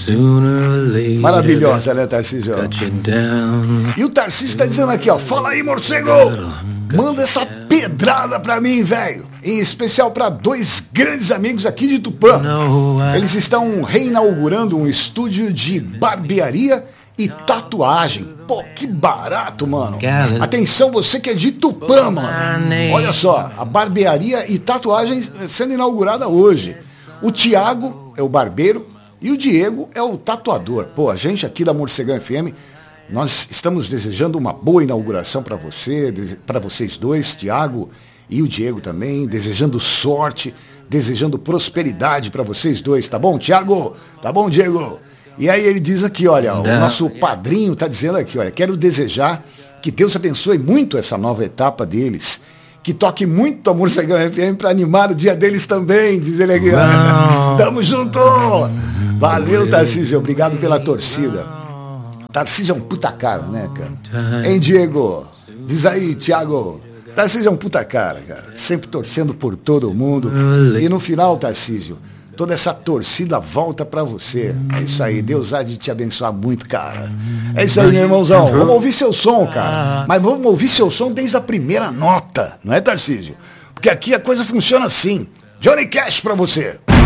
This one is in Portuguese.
Maravilhosa, né, Tarcísio? E o Tarcísio tá dizendo aqui, ó, fala aí, morcego! Manda essa pedrada pra mim, velho. Em especial pra dois grandes amigos aqui de Tupã. Eles estão reinaugurando um estúdio de barbearia e tatuagem. Pô, que barato, mano. Atenção, você que é de Tupã, mano. Olha só, a barbearia e tatuagem sendo inaugurada hoje. O Thiago é o barbeiro e o Diego é o tatuador. Pô, a gente aqui da Morcegão FM, nós estamos desejando uma boa inauguração para você, para vocês dois, Thiago e o Diego também, desejando sorte, desejando prosperidade para vocês dois, tá bom, Thiago? Tá bom, Diego? E aí ele diz aqui, olha, o nosso padrinho tá dizendo aqui, olha, quero desejar que Deus abençoe muito essa nova etapa deles, que toque muito a Morcegão FM para animar o dia deles também, diz ele aqui. Tamo junto! Valeu, Tarcísio, obrigado pela torcida. Tarcísio é um puta cara, né, cara? Hein, Diego? Diz aí, Thiago. Tarcísio é um puta cara, sempre torcendo por todo mundo. E no final, Tarcísio, toda essa torcida volta pra você. É isso aí, Deus há de te abençoar muito, cara. É isso aí, meu irmãozão. Vamos ouvir seu som, cara. Mas vamos ouvir seu som desde a primeira nota, não é, Tarcísio? Porque aqui a coisa funciona assim. Johnny Cash pra você.